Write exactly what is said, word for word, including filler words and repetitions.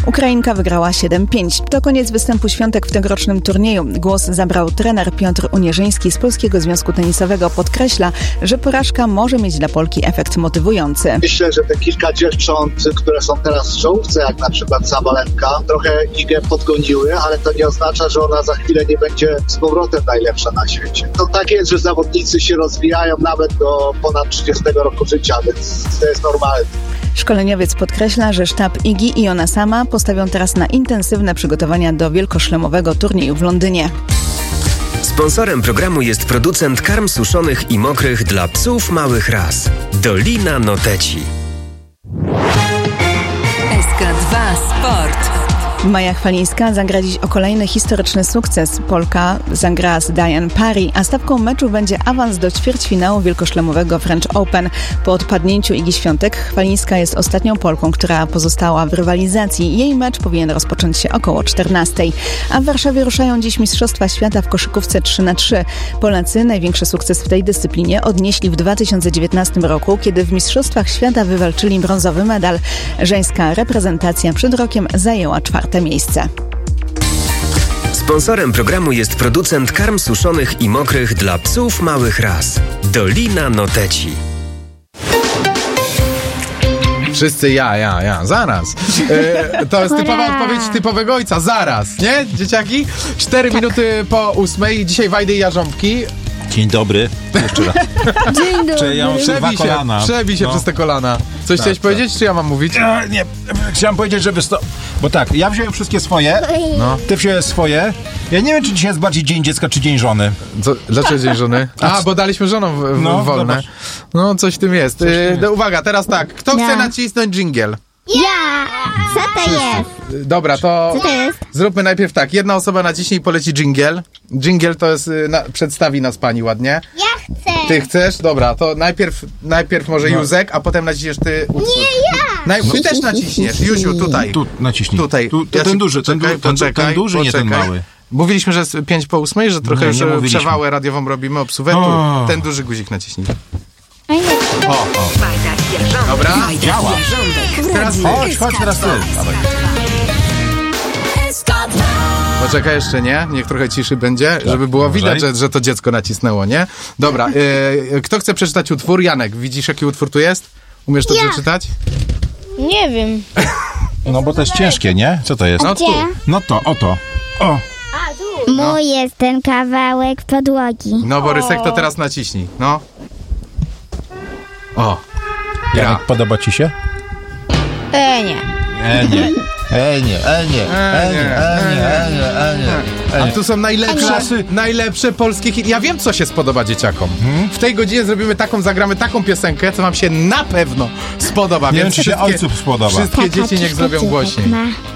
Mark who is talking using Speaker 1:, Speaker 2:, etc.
Speaker 1: Ukrainka wygrała siedem pięć. To koniec występu świątek w tegorocznym turnieju. Głos zabrał trener Piotr Unieżyński z Polskiego Związku Tenisowego. Podkreśla, że porażka może mieć dla Polki efekt motywujący.
Speaker 2: Myślę, że te kilka dziewcząt, które są teraz w czołówce, jak na przykład Sabalenka, trochę Igę podgoniły, ale to nie oznacza, że ona za chwilę nie będzie z powrotem najlepsza na świecie. To tak jest, że zawodnicy się rozwijają nawet do ponad trzydziestego roku życia, więc to jest normalne.
Speaker 1: Szkoleniowiec podkreśla, że sztab Igi i ona sama postawią teraz na intensywne przygotowania do wielkoszlemowego turnieju w Londynie.
Speaker 3: Sponsorem programu jest producent karm suszonych i mokrych dla psów małych ras. Dolina Noteci.
Speaker 4: S K dwa Sport.
Speaker 1: Maja Chwalińska zagra dziś o kolejny historyczny sukces. Polka zagra z Diane Parry, a stawką meczu będzie awans do ćwierćfinału wielkoszlemowego French Open. Po odpadnięciu Igi Świątek Chwalińska jest ostatnią Polką, która pozostała w rywalizacji. Jej mecz powinien rozpocząć się około czternastej. A w Warszawie ruszają dziś Mistrzostwa Świata w koszykówce trzy na trzy. Polacy największy sukces w tej dyscyplinie odnieśli w dwa tysiące dziewiętnastym roku, kiedy w Mistrzostwach Świata wywalczyli brązowy medal. Żeńska reprezentacja przed rokiem zajęła czwarte miejsce.
Speaker 3: Sponsorem programu jest producent karm suszonych i mokrych dla psów małych ras. Dolina Noteci.
Speaker 5: Wszyscy ja, ja, ja, zaraz. E, to jest typowa odpowiedź typowego ojca, zaraz, nie, dzieciaki? Cztery tak. minuty po ósmej, dzisiaj Wajdy i Jarząbki.
Speaker 6: Dzień dobry. Jeszcze raz.
Speaker 7: Dzień dobry.
Speaker 6: Czy ja mam dwa
Speaker 5: się,
Speaker 6: kolana?
Speaker 5: Przebij się
Speaker 6: no.
Speaker 5: przez te kolana. Coś
Speaker 6: tak,
Speaker 5: chciałeś
Speaker 6: tak.
Speaker 5: powiedzieć, czy ja mam mówić?
Speaker 6: Ja, nie, chciałem powiedzieć, że wysto... Bo tak, ja wziąłem wszystkie swoje,
Speaker 5: no.
Speaker 6: ty wziąłeś swoje. Ja nie wiem, czy dzisiaj jest bardziej dzień dziecka, czy dzień żony.
Speaker 5: Co, dlaczego dzień żony? A, bo daliśmy żonom w, w,
Speaker 6: no,
Speaker 5: wolne.
Speaker 6: Zobacz.
Speaker 5: No, coś w tym jest.
Speaker 6: Coś w tym
Speaker 5: Yy,
Speaker 6: jest.
Speaker 5: Uwaga, teraz tak. Kto
Speaker 7: Ja.
Speaker 5: chce nacisnąć dżingiel?
Speaker 7: Ja! Co to jest?
Speaker 5: Dobra, to
Speaker 7: Co to jest?
Speaker 5: zróbmy najpierw tak. Jedna osoba naciśnie i poleci dżingiel. Dżingiel to jest, na, przedstawi nas pani ładnie.
Speaker 7: Ja chcę!
Speaker 5: Ty chcesz? Dobra, to najpierw, najpierw może
Speaker 6: No.
Speaker 5: Józek, a potem naciśniesz ty.
Speaker 7: Nie ja!
Speaker 5: Naj, ty też naciśniesz. Józiu, tutaj.
Speaker 6: Tu naciśnij.
Speaker 5: Tutaj.
Speaker 6: Tu, to
Speaker 5: Ja
Speaker 6: ten
Speaker 5: ci-
Speaker 6: duży, ten,
Speaker 5: poczekaj,
Speaker 6: du- ten,
Speaker 5: poczekaj,
Speaker 6: ten duży, nie ten
Speaker 5: poczekaj.
Speaker 6: mały.
Speaker 5: Mówiliśmy, że jest pięć po ósmej, że trochę
Speaker 6: Nie,
Speaker 5: już
Speaker 6: nie mówiliśmy.
Speaker 5: przewałę radiową robimy, obsuwę. Tu,
Speaker 6: O.
Speaker 5: ten duży guzik naciśnij.
Speaker 7: A nie.
Speaker 5: O, o. Dobra.
Speaker 6: Działa.
Speaker 5: Teraz ty.
Speaker 6: Chodź, chodź teraz ty. Dawaj.
Speaker 5: Poczekaj jeszcze, nie? Niech trochę ciszy będzie, żeby było
Speaker 6: uważaj.
Speaker 5: widać, że, że to dziecko nacisnęło, nie? Dobra, y, kto chce przeczytać utwór? Janek, widzisz jaki utwór tu jest? Umiesz to
Speaker 7: Ja.
Speaker 5: przeczytać?
Speaker 7: Nie wiem.
Speaker 6: No bo to jest ciężkie, nie? Co to jest?
Speaker 5: No tu.
Speaker 6: No to, oto. O.
Speaker 7: Mój jest ten kawałek podłogi.
Speaker 5: No Borysek, to teraz naciśnij, no. O. Gra.
Speaker 6: Janek, podoba ci się?
Speaker 7: E, nie.
Speaker 6: E, nie. E, nie, e, nie, e, nie, e, nie, e, nie, e, nie.
Speaker 5: A tu są najlepsze,
Speaker 6: Klasy.
Speaker 5: najlepsze polskie hity. Ja wiem, co się spodoba dzieciakom. W tej godzinie zrobimy taką, zagramy taką piosenkę, co wam się na pewno spodoba.
Speaker 6: Nie
Speaker 5: Więc
Speaker 6: wiem, czy się
Speaker 5: wszystkie-
Speaker 6: ojców spodoba.
Speaker 5: Wszystkie dzieci niech zrobią głośniej.
Speaker 7: Ma.